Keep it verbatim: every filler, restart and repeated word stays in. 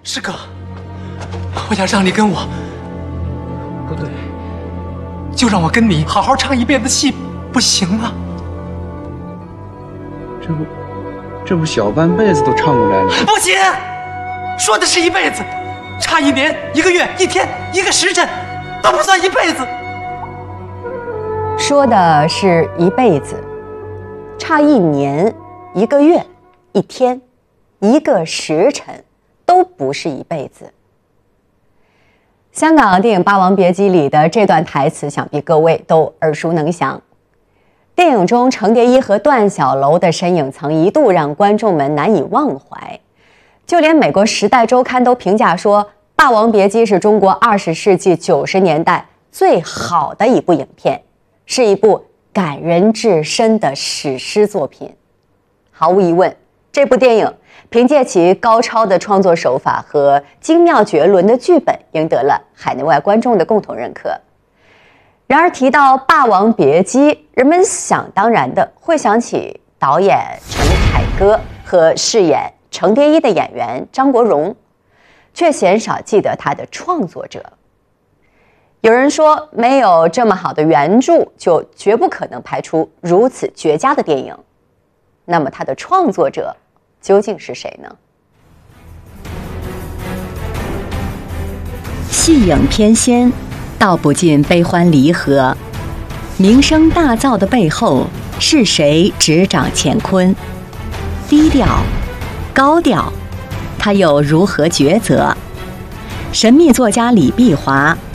师哥，我想让你跟我，不对，就让我跟你好好唱一辈子戏，不行吗？ 这不，这不小半辈子都唱过来了。 不行，说的是一辈子，差一年、一个月、一天、一个时辰，都不算一辈子。 说的是一辈子，差一年、一个月、一天、一个时辰，都不是一辈子。香港电影《霸王别姬》里的这段台词，想必各位都耳熟能详。电影中程蝶衣和段小楼的身影曾一度让观众们难以忘怀，就连美国《时代周刊》都评价说，《霸王别姬》是中国二十世纪九十年代最好的一部影片，是一部感人至深的史诗作品。毫无疑问，这部电影凭借其高超的创作手法和精妙绝伦的剧本，赢得了海内外观众的共同认可。然而提到《霸王别姬》，人们想当然的会想起导演陈凯歌和饰演程蝶衣的演员张国荣，却鲜少记得他的创作者。有人说，没有这么好的原著，就绝不可能拍出如此绝佳的电影。那么他的创作者究竟是谁呢？ 戏影翩跹，道不尽悲欢离合。名声大噪的背后，是谁执掌乾坤？低调，高调，他又如何抉择？神秘作家李碧华